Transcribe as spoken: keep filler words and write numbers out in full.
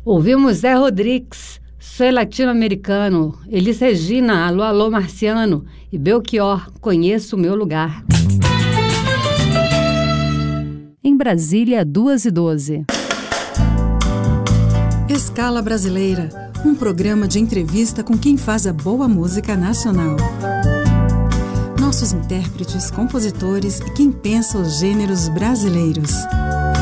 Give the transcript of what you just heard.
Ouvimos Zé Rodrigues, Sou Latino-Americano, Elis Regina, Alô, Alô, Marciano e Belchior, Conheço o Meu Lugar. Em Brasília, duas e doze. Escala Brasileira, um programa de entrevista com quem faz a boa música nacional. Nossos intérpretes, compositores e quem pensa os gêneros brasileiros.